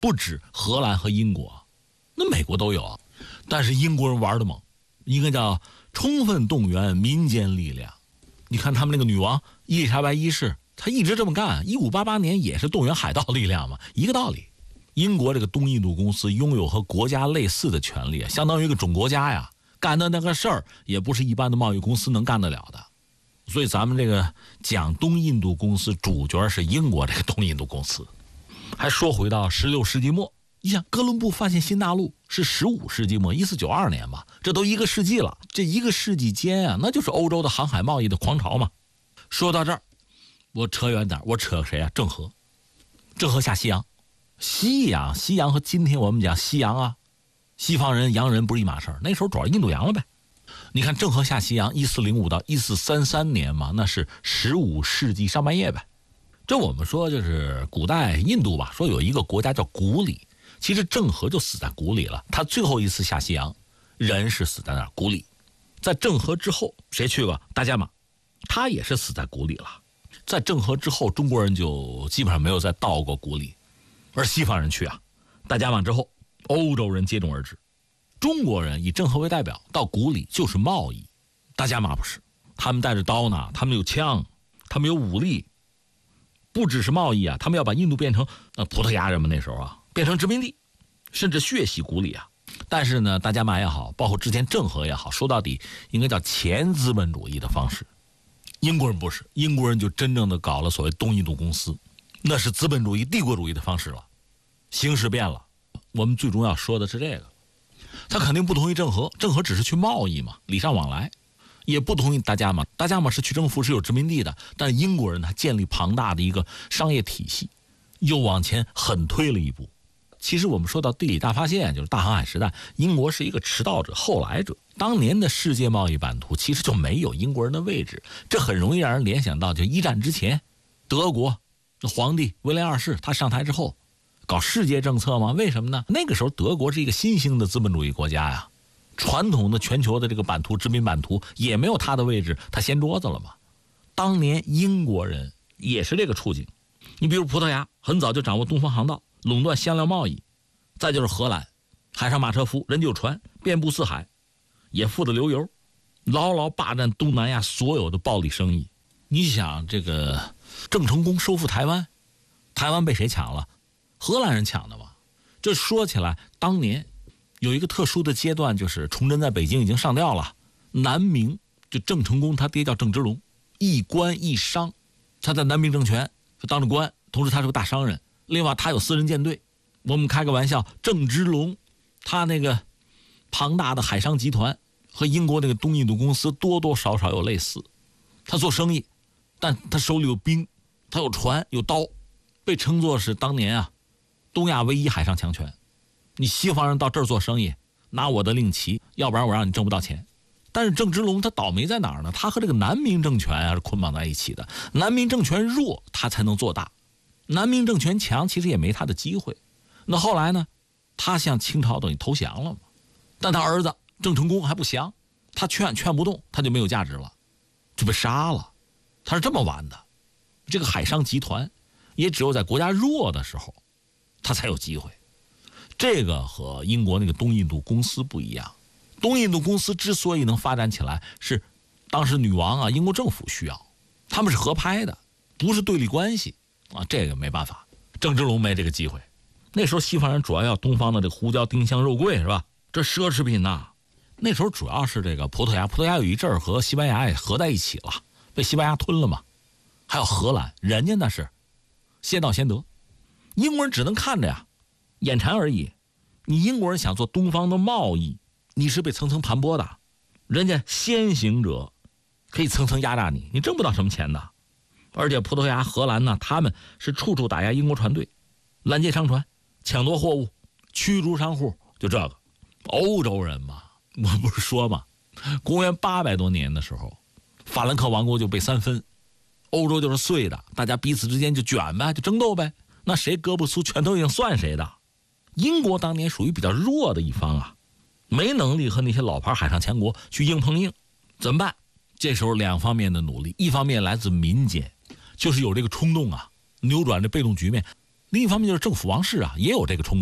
不止荷兰和英国，那美国都有。但是英国人玩的猛，一个叫充分动员民间力量。你看他们那个女王伊丽莎白一世，她一直这么干，1588年也是动员海盗力量嘛，一个道理。英国这个东印度公司拥有和国家类似的权利，相当于一个种国家呀，干的那个事儿也不是一般的贸易公司能干得了的。所以咱们这个讲东印度公司，主角是英国这个东印度公司。还说回到16世纪末，你想哥伦布发现新大陆是15世纪末1492年嘛，这都1个世纪了。这1个世纪间啊，那就是欧洲的航海贸易的狂潮嘛。说到这儿，我扯远点，我扯谁啊？郑和。郑和下西洋。西洋和今天我们讲西洋啊，西方人洋人不是一码事儿，那时候主要印度洋了呗。你看郑和下西洋1405到1433年嘛，那是15世纪上半叶呗。这我们说就是古代印度吧，说有一个国家叫古里，其实郑和就死在古里了。他最后一次下西洋，人是死在那儿古里。在郑和之后，谁去过？大甲马，他也是死在古里了。在郑和之后，中国人就基本上没有再到过古里。而西方人去啊，大甲马之后，欧洲人接踵而至。中国人以郑和为代表到古里就是贸易，大甲马不是，他们带着刀呢，他们有枪，他们有武力，不只是贸易啊，他们要把印度变成葡萄牙人们那时候啊，变成殖民地，甚至血洗古里啊。但是呢，大甲马也好，包括之前郑和也好，说到底应该叫前资本主义的方式。英国人不是，英国人就真正的搞了所谓东印度公司，那是资本主义、帝国主义的方式了，形势变了。我们最重要说的是这个，他肯定不同意郑和，郑和只是去贸易嘛，礼尚往来，也不同意大甲马，大甲马是去征服，是有殖民地的，但是英国人他建立庞大的一个商业体系，又往前狠推了一步。其实我们说到地理大发现，就是大航海时代，英国是一个迟到者、后来者。当年的世界贸易版图其实就没有英国人的位置，这很容易让人联想到，就一战之前，德国皇帝威廉二世他上台之后，搞世界政策吗？为什么呢？那个时候德国是一个新兴的资本主义国家呀，传统的全球的这个版图、殖民版图也没有他的位置，他掀桌子了嘛。当年英国人也是这个处境。你比如葡萄牙很早就掌握东方航道，垄断香料贸易，再就是荷兰，海上马车夫，人家有船，遍布四海，也富得流油，牢牢霸占东南亚所有的暴利生意。你想这个郑成功收复台湾，台湾被谁抢了？荷兰人抢的嘛。这说起来，当年有一个特殊的阶段，就是崇祯在北京已经上吊了，南明就郑成功他爹叫郑芝龙，一官一商，他在南明政权就当着官，同时他是个大商人，另外他有私人舰队。我们开个玩笑，郑芝龙他那个庞大的海商集团和英国那个东印度公司多多少少有类似，他做生意，但他手里有兵，他有船有刀，被称作是当年啊东亚唯一海上强权。你西方人到这儿做生意，拿我的令旗，要不然我让你挣不到钱。但是郑芝龙他倒霉在哪儿呢？他和这个南明政权啊是捆绑在一起的，南明政权弱他才能做大，南明政权强其实也没他的机会。那后来呢，他向清朝等于投降了嘛，但他儿子郑成功还不降，他劝不动，他就没有价值了，就被杀了。他是这么玩的。这个海商集团也只有在国家弱的时候他才有机会。这个和英国那个东印度公司不一样，东印度公司之所以能发展起来，是当时女王啊英国政府需要，他们是合拍的，不是对立关系啊，这个没办法，郑芝龙没这个机会。那时候西方人主要要东方的这个胡椒、丁香、肉桂是吧？这奢侈品呐。那时候主要是这个葡萄牙有一阵儿和西班牙也合在一起了，被西班牙吞了嘛。还有荷兰，人家那是先到先得，英国人只能看着呀，眼馋而已。你英国人想做东方的贸易，你是被层层盘剥的，人家先行者可以层层压榨你，你挣不到什么钱的。而且葡萄牙、荷兰呢，他们是处处打压英国船队，拦截商船，抢夺货物，驱逐商户，就这个。欧洲人嘛，我不是说嘛，公元800多年的时候，法兰克王国就被三分，欧洲就是碎的，大家彼此之间就卷呗，就争斗呗，那谁胳膊粗拳头硬算谁的。英国当年属于比较弱的一方啊，没能力和那些老牌海上强国去硬碰硬，怎么办？这时候两方面的努力，一方面来自民间，就是有这个冲动啊，扭转这被动局面。 另一方面就是政府王室啊也有这个冲